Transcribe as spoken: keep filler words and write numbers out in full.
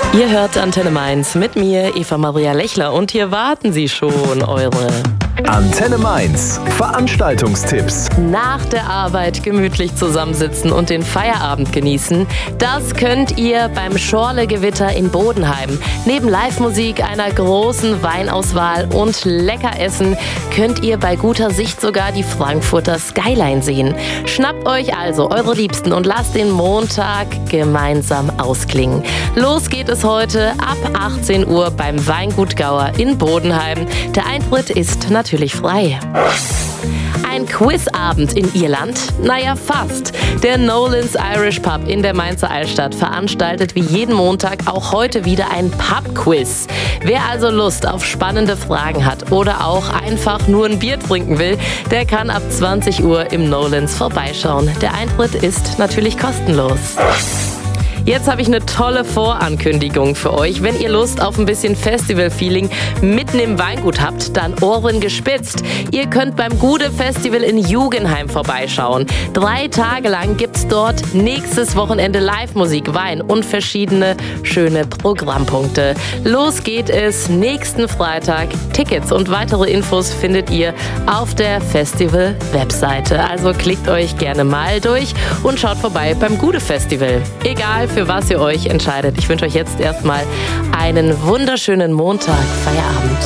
Ihr hört Antenne Mainz mit mir, Eva Maria Lechler, und hier warten sie schon, eure Antenne Mainz, Veranstaltungstipps. Nach der Arbeit gemütlich zusammensitzen und den Feierabend genießen. Das könnt ihr beim Schorle-Gewitter in Bodenheim. Neben Live-Musik, einer großen Weinauswahl und lecker Essen könnt ihr bei guter Sicht sogar die Frankfurter Skyline sehen. Schnappt euch also eure Liebsten und lasst den Montag gemeinsam ausklingen. Los geht es heute ab achtzehn Uhr beim Weingut Gauer in Bodenheim. Der Eintritt ist natürlich frei. Ein Quizabend in Irland? Naja, fast. Der Nolan's Irish Pub in der Mainzer Altstadt veranstaltet wie jeden Montag auch heute wieder ein Pub-Quiz. Wer also Lust auf spannende Fragen hat oder auch einfach nur ein Bier trinken will, der kann ab zwanzig Uhr im Nolan's vorbeischauen. Der Eintritt ist natürlich kostenlos. Jetzt habe ich eine tolle Vorankündigung für euch. Wenn ihr Lust auf ein bisschen Festival-Feeling mitten im Weingut habt, dann Ohren gespitzt. Ihr könnt beim Gude Festival in Jugenheim vorbeischauen. Drei Tage lang gibt's dort nächstes Wochenende Live-Musik, Wein und verschiedene schöne Programmpunkte. Los geht es nächsten Freitag. Tickets und weitere Infos findet ihr auf der Festival-Webseite. Also klickt euch gerne mal durch und schaut vorbei beim Gude Festival. Egal für was ihr euch entscheidet. Ich wünsche euch jetzt erstmal einen wunderschönen Montag. Feierabend.